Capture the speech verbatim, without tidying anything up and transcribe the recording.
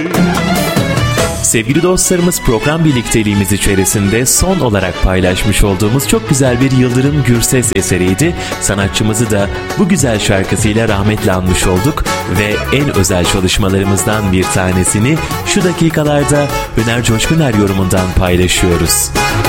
Sevgili dostlarımız, program birlikteliğimiz içerisinde son olarak paylaşmış olduğumuz çok güzel bir Yıldırım Gürses eseriydi. Sanatçımızı da bu güzel şarkısıyla rahmetle anmış olduk ve en özel çalışmalarımızdan bir tanesini şu dakikalarda Hüner Coşkuner yorumundan paylaşıyoruz.